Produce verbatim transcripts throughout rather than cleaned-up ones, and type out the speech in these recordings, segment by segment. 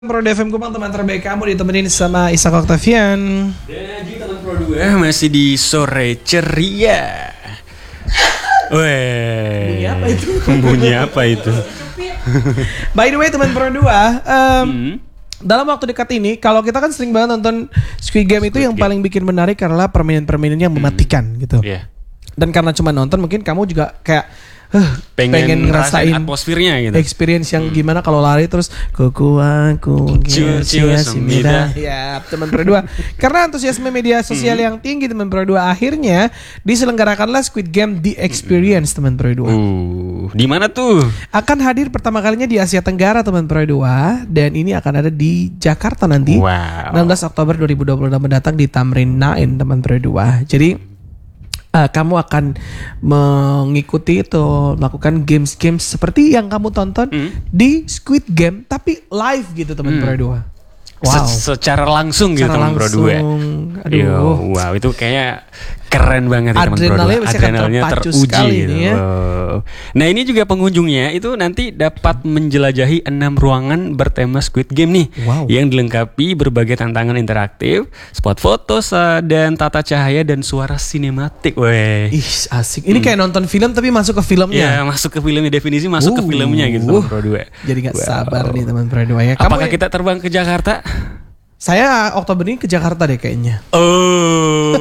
Pro D F M Kupang, teman terbaik kamu, ditemenin sama Ishak Octavian. Dan Aji, teman Pro dua masih di sore ceria. Weh. Bunyi apa itu? Bunyi apa itu? By the way, teman Pro dua, um, Hmm. dalam waktu dekat ini, kalau kita kan sering banget nonton Squid Game, itu Squid yang Game. paling bikin menarik adalah permainan-permainan yang mematikan gitu. Iya. Dan karena cuma nonton, mungkin kamu juga kayak huh, Pengen, pengen ngerasain atmosfernya gitu. experience yang gimana kalau lari terus kuku aku Ciu-ciu semida. ya teman Pro dua. Karena antusiasme media sosial yang tinggi, teman Pro dua, akhirnya diselenggarakanlah Squid Game The Experience, teman Pro dua. Uh, di mana tuh? Akan hadir pertama kalinya di Asia Tenggara, teman Pro dua, dan ini akan ada di Jakarta nanti. Wow. enam belas Oktober dua ribu dua puluh enam mendatang di Tamrin Nain, teman Pro dua. Jadi Uh, kamu akan mengikuti itu, melakukan games-games seperti yang kamu tonton Hmm. di Squid Game, tapi live gitu, teman Hmm. Pro dua. Se- secara langsung gitu, Secara teman Pro dua. langsung. Aduh. Yo, wow, itu kayak keren banget ya, teman Pro dua. Adrenalnya pasti akan Adrenalnya terpacu teruji sekali gitu. ini ya. Wow. Nah, ini juga pengunjungnya itu nanti dapat menjelajahi enam ruangan bertema Squid Game nih. Wow. Yang dilengkapi berbagai tantangan interaktif, spot foto sa- dan tata cahaya dan suara sinematik. Weh. Ih, asik. Ini kayak nonton film tapi masuk ke filmnya. Ya, masuk ke filmnya, definisi masuk ke Uh, filmnya gitu, teman Pro dua. Jadi gak Wow. sabar nih, teman Pro dua ya. Kamu, Apakah kita terbang ke Jakarta? Saya Oktober ini ke Jakarta deh kayaknya. Oh.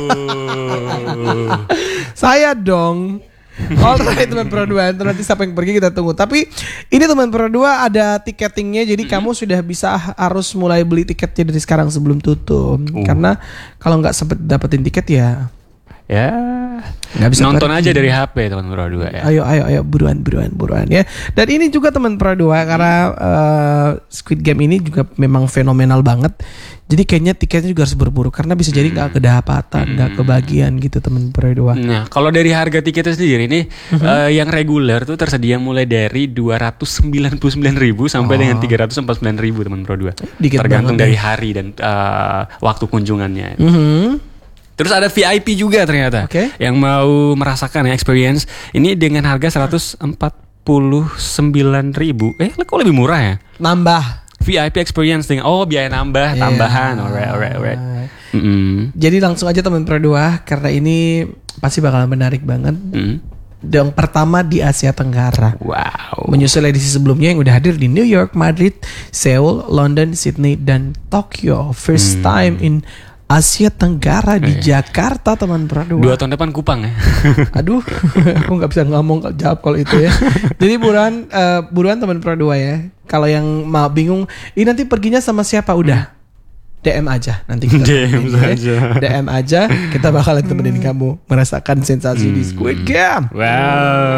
Saya dong. Alright, teman Pro dua, nanti siapa yang pergi kita tunggu. Tapi ini, teman Pro dua, ada tiketingnya. Jadi kamu sudah bisa harus mulai beli tiketnya dari sekarang sebelum tutup. Uh. Karena kalau nggak sempet dapetin tiket ya Ya, nggak bisa nonton pergi. aja dari H P, teman Pro dua ya. Ayo, ayo, ayo, buruan, buruan, buruan ya. Dan ini juga, teman Pro dua, karena uh, Squid Game ini juga memang fenomenal banget. Jadi kayaknya tiketnya juga harus berburu karena bisa jadi nggak kedapatan, nggak kebagian gitu, teman Pro dua. Nah, kalau dari harga tiketnya sendiri nih, eh, yang reguler tuh tersedia mulai dari dua ratus sembilan puluh sembilan ribu sampai Oh. dengan tiga ratus empat puluh sembilan ribu, teman Pro dua. Dikit Tergantung banget dari nih. hari dan eh, waktu kunjungannya. Mhm. Terus ada V I P juga ternyata, Oke. yang mau merasakan ya experience ini dengan harga seratus empat puluh sembilan ribu. Eh, kok lebih murah ya? Nambah. V I P experience dengan oh biaya nambah, Iya. tambahan, alright, alright, alright. Mm-mm. Jadi langsung aja, teman Pro dua, karena ini pasti bakal menarik banget. Mm. Yang pertama di Asia Tenggara. Wow. Menyusul edisi sebelumnya yang udah hadir di New York, Madrid, Seoul, London, Sydney, dan Tokyo. First time in Asia Tenggara di Jakarta, teman Pro dua. Dua tahun depan Kupang ya. Aduh, aku nggak bisa ngomong jawab kalau itu ya. Jadi buruan, eh, buruan teman Pro dua ya. Kalau yang mau bingung, ini nanti perginya sama siapa, udah D M aja nanti kita D M temenin, ya. saja. D M aja, kita bakalan temenin kamu merasakan sensasi di Squid Game. Wow.